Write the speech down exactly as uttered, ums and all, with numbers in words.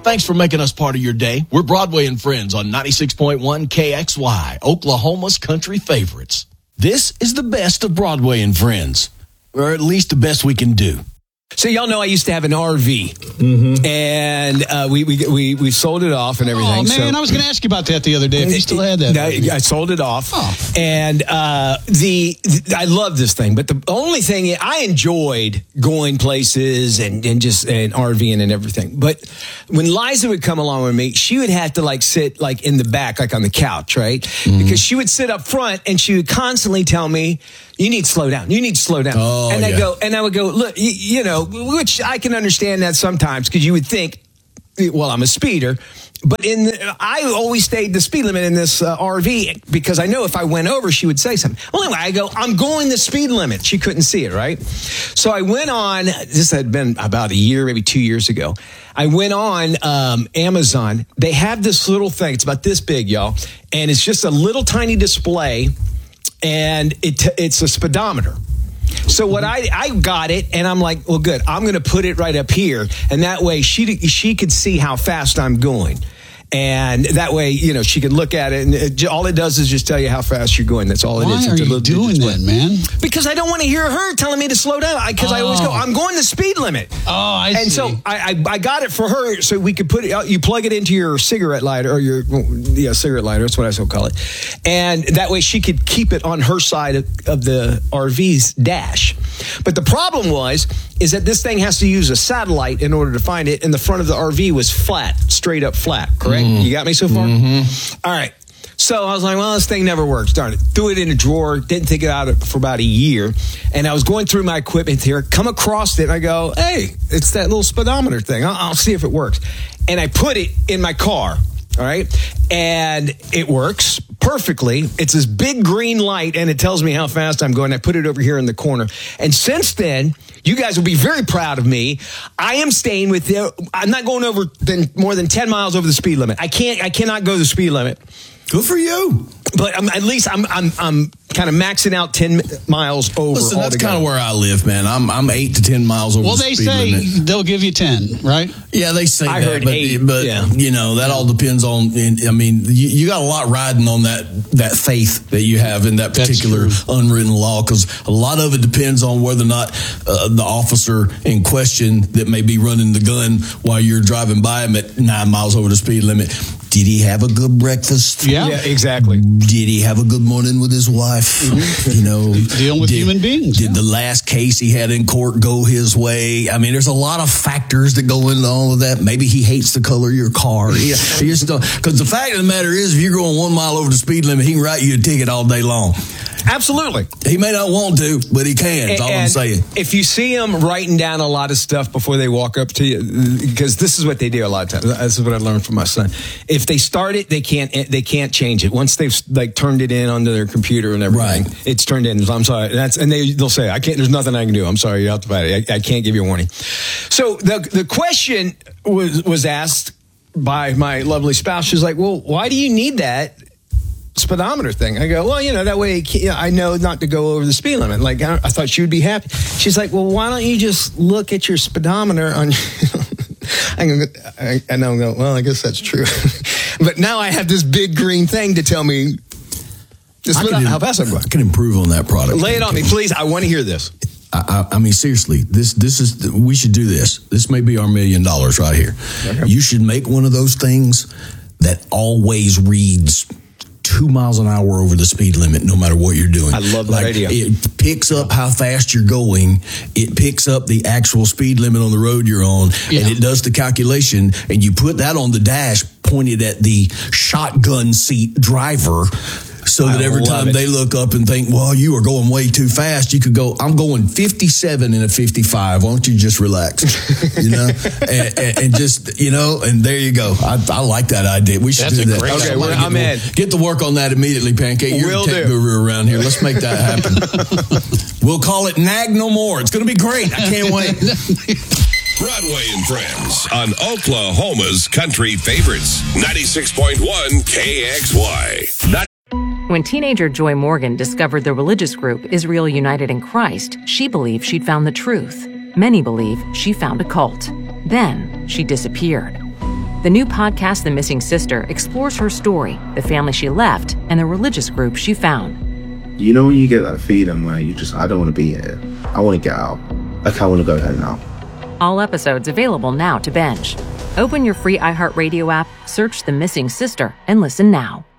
Thanks for making us part of your day. We're Broadway and Friends on ninety-six point one K X Y, Oklahoma's country favorites. This is the best of Broadway and Friends, or at least the best we can do. So y'all know I used to have an R V, mm-hmm. and uh, we, we we we sold it off and everything. Oh man, so, I was going to ask you about that the other day. If you still had that, I, I sold it off, oh. and uh, the, the I love this thing. But the only thing I enjoyed going places and, and just and RVing and everything. But when Liza would come along with me, she would have to like sit like in the back, like on the couch, right? Mm-hmm. Because she would sit up front and she would constantly tell me, "You need to slow down. You need to slow down." Oh, and I yeah. go, and I would go, "Look, you, you know," which I can understand that sometimes because you would think, well, I'm a speeder, but in the, I always stayed the speed limit in this uh, R V because I know if I went over, she would say something. Well, anyway, I go, "I'm going the speed limit." She couldn't see it, right? So I went on. This had been about a year, maybe two years ago. I went on um, Amazon. They have this little thing. It's about this big, y'all, and it's just a little tiny display. And it, it's a speedometer. So what I, I got it, and I'm like, well, good. I'm going to put it right up here. And that way she she could see how fast I'm going. And that way, you know, she could look at it, and it, all it does is just tell you how fast you're going. That's all it Why is. Why are you doing that, man? Because I don't want to hear her telling me to slow down. Because I, I always go, "I'm going the speed limit." Oh, I and see. And so I, I I got it for her, so we could put it. You plug it into your cigarette lighter, or your yeah cigarette lighter. That's what I still call it. And that way, she could keep it on her side of, of the R V's dash. But the problem was, is that this thing has to use a satellite in order to find it, and the front of the R V was flat, straight up flat, correct? Mm. You got me so far? Mm-hmm. All right. So I was like, well, this thing never works. Darn it. Threw it in a drawer, didn't take it out for about a year. And I was going through my equipment here, come across it, and I go, hey, it's that little speedometer thing. I'll, I'll see if it works. And I put it in my car. All right. And it works perfectly. It's this big green light, and it tells me how fast I'm going. I put it over here in the corner. And since then, you guys will be very proud of me. I am staying with you. I'm not going over than more than ten miles over the speed limit. I can't, I cannot go the speed limit. Good for you. But I'm, at least I'm I'm I'm kind of maxing out ten miles over. Listen, that's altogether. kind of where I live, man. I'm I'm eight to ten miles over. Well, the they speed say limit. they'll give you ten, right? Yeah, they say I that, heard but, eight, but yeah. you know that all depends on. I mean, you, you got a lot riding on that that faith that you have in that particular unwritten law, because a lot of it depends on whether or not uh, the officer in question that may be running the gun while you're driving by him at nine miles over the speed limit. Did he have a good breakfast? Yeah, yeah exactly. Did he have a good morning with his wife? Mm-hmm. You know, dealing with did, human beings. Did yeah. the last case he had in court go his way? I mean, there's a lot of factors that go into all of that. Maybe he hates the color of your car. Because the fact of the matter is, if you're going one mile over the speed limit, he can write you a ticket all day long. Absolutely. He may not want to, but he can. That's all I'm saying. If you see them writing down a lot of stuff before they walk up to you, because this is what they do a lot of times. This is what I learned from my son. If they start it, they can't they can't change it. Once they've like turned it in onto their computer and everything, right. it's turned in. I'm sorry. That's and they they'll say, I can't. There's nothing I can do. I'm sorry. You have to fight it. I, I can't give you a warning. So the the question was was asked by my lovely spouse. She's like, well, why do you need that speedometer thing? I go, well, you know, that way I know not to go over the speed limit. Like, I, I thought she would be happy. She's like, well, why don't you just look at your speedometer on I, go, I, I know, go, well, I guess that's true. But now I have this big green thing to tell me this I can, how fast I'm going. I can improve on that product. Lay it on me, please. I want to hear this. I, I, I mean, seriously, this this is we should do this. This may be our million dollars right here. Okay. You should make one of those things that always reads two miles an hour over the speed limit, no matter what you're doing. I love that like, idea. It picks up how fast you're going. It picks up the actual speed limit on the road you're on, yeah. and it does the calculation. And you put that on the dash, pointed at the shotgun seat driver. So that every time they look up and think, well, you are going way too fast, you could go, I'm going fifty-seven in a fifty-five. Why don't you just relax? You know? and, and, and just, you know, and there you go. I, I like that idea. We should That's do that. Great okay, well, I'm in. Get to work on that immediately, Pancake. You're Will the tech do. guru around here. Let's make that happen. We'll call it Nag No More. It's going to be great. I can't wait. Broadway and Friends on Oklahoma's country favorites. ninety-six point one K X Y. Not- When teenager Joy Morgan discovered the religious group Israel United in Christ, she believed she'd found the truth. Many believe she found a cult. Then she disappeared. The new podcast, The Missing Sister, explores her story, the family she left, and the religious group she found. You know when you get that feeling where you just, I don't want to be here. I want to get out. Like, I want to go home now. All episodes available now to binge. Open your free iHeartRadio app, search The Missing Sister, and listen now.